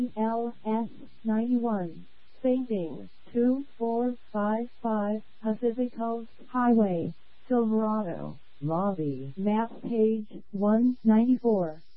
LS 91, Saving 2455 Pacific Coast Highway, Silverado, Lobby, map page 194.